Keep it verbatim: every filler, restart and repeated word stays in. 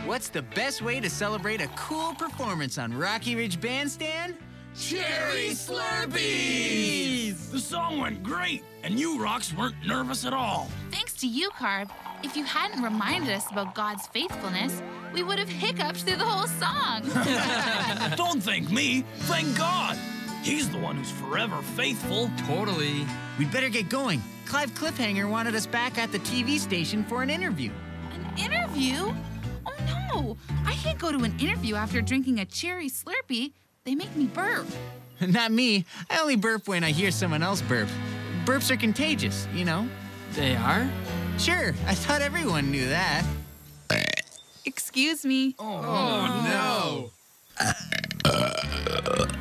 What's the best way to celebrate a cool performance on Rocky Ridge Bandstand? Cherry Slurpees! The song went great, and you rocks weren't nervous at all. Thanks to you, Carb. If you hadn't reminded us about God's faithfulness, we would have hiccuped through the whole song. Don't thank me, thank God. He's the one who's forever faithful. Totally. We'd better get going. Clive Cliffhanger wanted us back at the T V station for an interview. An interview? Oh no, I can't go to an interview after drinking a cherry Slurpee. They make me burp. Not me. I only burp when I hear someone else burp. Burps are contagious, you know? They are? Sure, I thought everyone knew that. Excuse me. Oh, no.